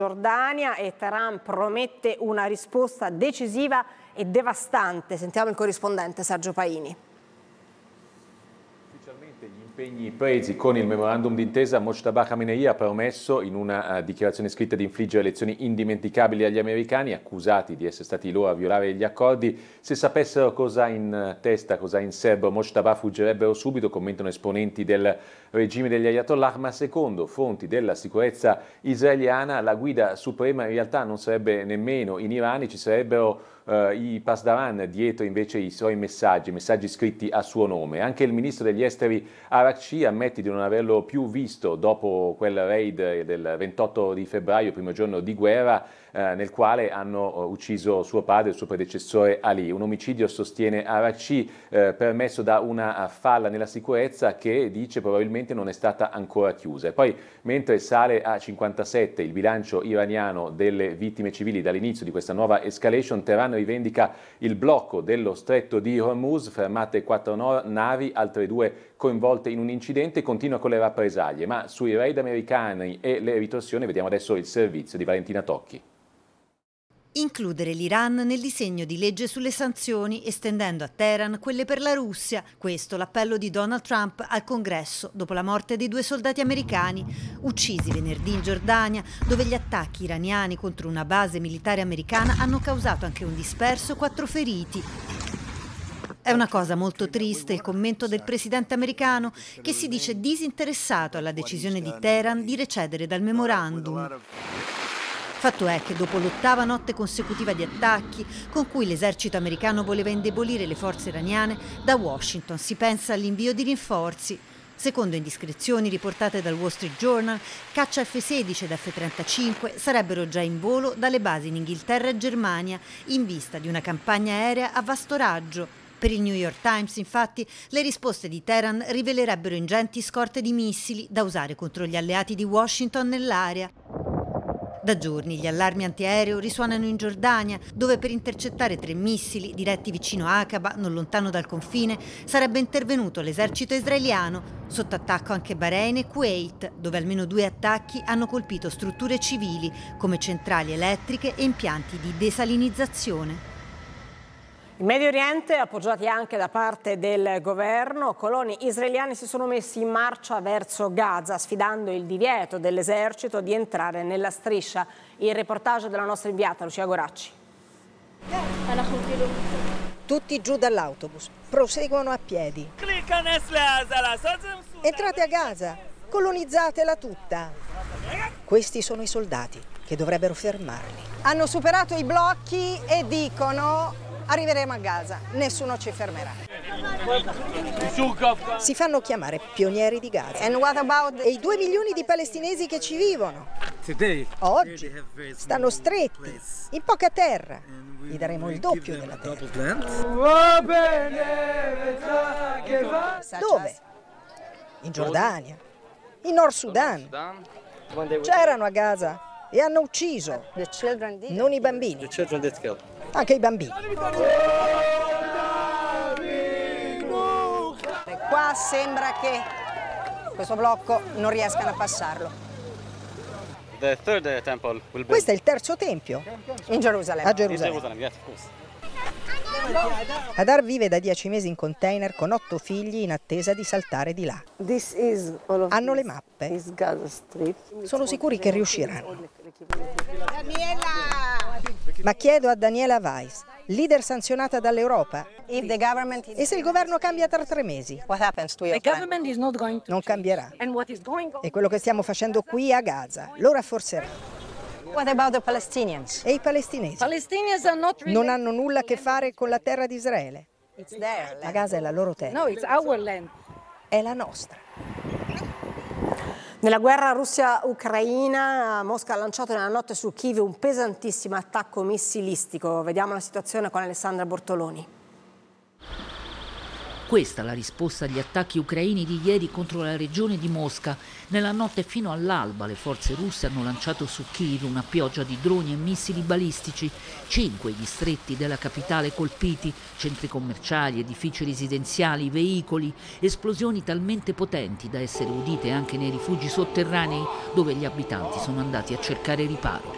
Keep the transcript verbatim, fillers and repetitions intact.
Giordania e Teheran promette una risposta decisiva e devastante. Sentiamo il corrispondente Sergio Paini. Ufficialmente gli impegni presi con il memorandum d'intesa, Mojtaba Khamenei ha promesso in una uh, dichiarazione scritta di infliggere lezioni indimenticabili agli americani, accusati di essere stati loro a violare gli accordi. Se sapessero cosa ha in testa, cosa ha in serbo Mojtaba, fuggirebbero subito, commentano esponenti del regime degli Ayatollah, ma secondo fonti della sicurezza israeliana la guida suprema in realtà non sarebbe nemmeno in Iran, ci sarebbero Uh, i Pasdaran dietro invece i suoi messaggi, messaggi scritti a suo nome. Anche il ministro degli esteri Araghchi ammette di non averlo più visto dopo quel raid del ventotto di febbraio, primo giorno di guerra, uh, nel quale hanno uh, ucciso suo padre e il suo predecessore Ali. Un omicidio, sostiene Araghchi, uh, permesso da una falla nella sicurezza che dice probabilmente non è stata ancora chiusa. E poi, mentre sale a cinquantasette il bilancio iraniano delle vittime civili dall'inizio di questa nuova escalation, Teheran rivendica il blocco dello stretto di Hormuz, fermate quattro no- navi, altre due coinvolte in un incidente, e continua con le rappresaglie. Ma sui raid americani e le ritorsioni vediamo adesso il servizio di Valentina Tocchi. Includere l'Iran nel disegno di legge sulle sanzioni, estendendo a Teheran quelle per la Russia. Questo l'appello di Donald Trump al Congresso dopo la morte dei due soldati americani uccisi venerdì in Giordania, dove gli attacchi iraniani contro una base militare americana hanno causato anche un disperso e quattro feriti. È una cosa molto triste il commento del presidente americano, che si dice disinteressato alla decisione di Teheran di recedere dal memorandum. Fatto è che dopo l'ottava notte consecutiva di attacchi con cui l'esercito americano voleva indebolire le forze iraniane, da Washington si pensa all'invio di rinforzi. Secondo indiscrezioni riportate dal Wall Street Journal, caccia F sedici ed F trentacinque sarebbero già in volo dalle basi in Inghilterra e Germania, in vista di una campagna aerea a vasto raggio. Per il New York Times, infatti, le risposte di Teheran rivelerebbero ingenti scorte di missili da usare contro gli alleati di Washington nell'area. Da giorni gli allarmi antiaereo risuonano in Giordania, dove per intercettare tre missili diretti vicino a Aqaba, non lontano dal confine, sarebbe intervenuto l'esercito israeliano. Sotto attacco anche Bahrain e Kuwait, dove almeno due attacchi hanno colpito strutture civili, come centrali elettriche e impianti di desalinizzazione. In Medio Oriente, appoggiati anche da parte del governo, coloni israeliani si sono messi in marcia verso Gaza, sfidando il divieto dell'esercito di entrare nella striscia. Il reportage della nostra inviata Lucia Goracci. Tutti giù dall'autobus, proseguono a piedi. Entrate a Gaza, colonizzatela tutta. Questi sono i soldati che dovrebbero fermarli. Hanno superato i blocchi e dicono: arriveremo a Gaza, nessuno ci fermerà. Si fanno chiamare pionieri di Gaza. And what about the... E i due milioni di palestinesi che ci vivono? Oggi stanno stretti, in poca terra. Gli daremo il doppio della terra. Dove? In Giordania, in Nord Sudan. C'erano a Gaza e hanno ucciso, non i bambini, anche i bambini. E qua sembra che questo blocco non riescano a passarlo. Questo è il terzo tempio in Gerusalemme. A Gerusalemme. Hadar vive da dieci mesi in container con otto figli in attesa di saltare di là. Hanno le mappe. Sono sicuri che riusciranno. Ma chiedo a Daniela Weiss, leader sanzionata dall'Europa, e se il governo cambia tra tre mesi? Non cambierà. È quello che stiamo facendo qui a Gaza. Lo rafforzerà. What about the Palestinians? E i palestinesi? Non hanno nulla a che fare con la terra di Israele. La Gaza è la loro terra. No, it's our land. È la nostra. Nella guerra Russia-Ucraina, Mosca ha lanciato nella notte su Kiev un pesantissimo attacco missilistico. Vediamo la situazione con Alessandra Bortoloni. Questa è la risposta agli attacchi ucraini di ieri contro la regione di Mosca. Nella notte fino all'alba le forze russe hanno lanciato su Kiev una pioggia di droni e missili balistici. Cinque i distretti della capitale colpiti, centri commerciali, edifici residenziali, veicoli, esplosioni talmente potenti da essere udite anche nei rifugi sotterranei dove gli abitanti sono andati a cercare riparo.